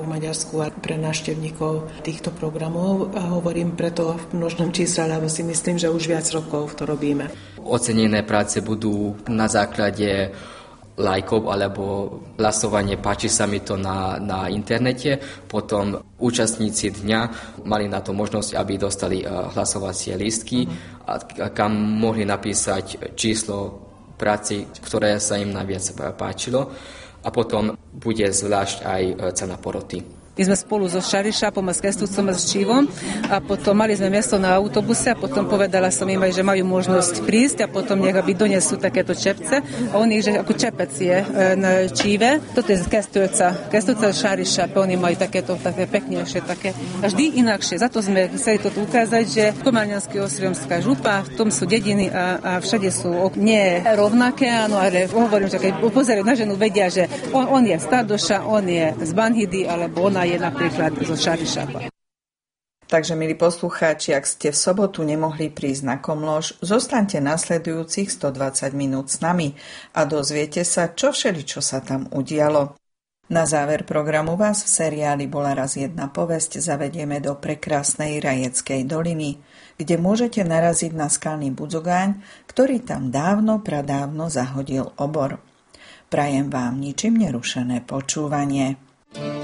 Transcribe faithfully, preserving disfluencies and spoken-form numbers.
v Maďarsku a pre návštevníkov týchto programov. A hovorím preto v množnom čísle, lebo si myslím, že už viac rokov to robíme. Ocenené práce budú na základe lajkov alebo hlasovanie, páči sa mi to na, na internete. Potom účastníci dňa mali na to možnosť, aby dostali hlasovacie lístky, a kam mohli napísať číslo práci, ktoré sa im najviac páčilo. A potom bude zvlášť aj cena poroty. My sme spolu so Šarišapom a s Kestúcom a s Čívom a potom mali sme miesto na autobuse a potom povedala som im aj, že majú možnosť prísť a potom nech aby donesú takéto čepce a oni, že ako čepec je na Číve. Toto je z Kestúca. Kestúca a Šarišap, oni majú takéto také peknejšie, také a vždy inakšie. Za to sme chceli toto ukázať, že Komarňanský Osriomská župa, v tom sú dediny a, a všade sú nie rovnaké, áno, ale hovorím, že keď pozerajú na ženu, vedia, že on, on je z Tardoša, on je z Banhidy, alebo ona je napríklad zo Šarišapa. Takže, milí poslucháči, ak ste v sobotu nemohli prísť na Komlož, zostaňte nasledujúcich stodvadsať minút s nami a dozviete sa, čo všeličo sa tam udialo. Na záver programu vás v seriáli Bola raz jedna povesť zavedieme do prekrásnej Rajeckej doliny, kde môžete naraziť na skalný budzogáň, ktorý tam dávno, pradávno zahodil obor. Prajem vám ničím nerušené počúvanie.